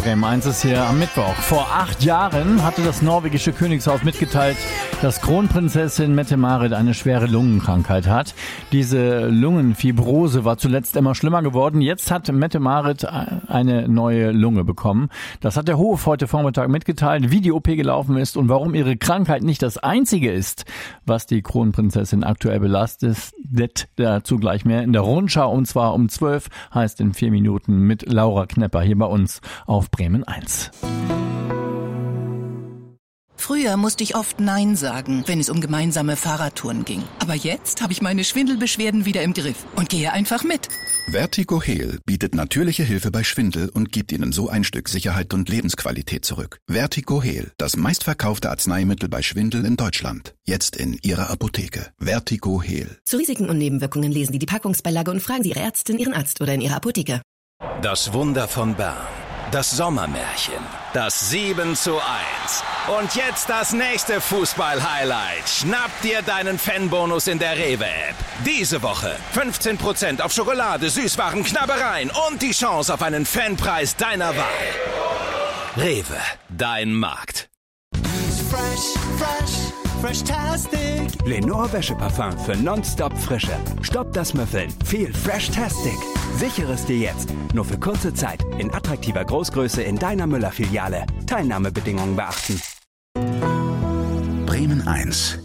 Bremen 1 ist hier am Mittwoch. Vor 8 Jahren hatte das norwegische Königshaus mitgeteilt, dass Kronprinzessin Mette-Marit eine schwere Lungenkrankheit hat. Diese Lungenfibrose war zuletzt immer schlimmer geworden. Jetzt hat Mette-Marit eine neue Lunge bekommen. Das hat der Hof heute Vormittag mitgeteilt, wie die OP gelaufen ist und warum ihre Krankheit nicht das einzige ist, was die Kronprinzessin aktuell belastet. Dazu gleich mehr in der Rundschau, und zwar um 12, heißt in 4 Minuten mit Laura Knepper hier bei uns auf Bremen 1. Früher musste ich oft Nein sagen, wenn es um gemeinsame Fahrradtouren ging. Aber jetzt habe ich meine Schwindelbeschwerden wieder im Griff und gehe einfach mit. Vertigo Heal bietet natürliche Hilfe bei Schwindel und gibt Ihnen so ein Stück Sicherheit und Lebensqualität zurück. Vertigo Heal, das meistverkaufte Arzneimittel bei Schwindel in Deutschland. Jetzt in Ihrer Apotheke. Vertigo Heal. Zu Risiken und Nebenwirkungen lesen Sie die Packungsbeilage und fragen Sie Ihre Ärztin, Ihren Arzt oder in Ihrer Apotheke. Das Wunder von Bern. Das Sommermärchen. Das 7:1. Und jetzt das nächste Fußball-Highlight. Schnapp dir deinen Fanbonus in der Rewe-App. Diese Woche 15% auf Schokolade, Süßwaren, Knabbereien und die Chance auf einen Fanpreis deiner Wahl. Rewe, dein Markt. Fresh-tastic. Lenore Wäscheparfum für nonstop Frische. Stopp das Müffeln. Viel Fresh-tastic. Sichere es dir jetzt. Nur für kurze Zeit. In attraktiver Großgröße in deiner Müller-Filiale. Teilnahmebedingungen beachten. Bremen 1.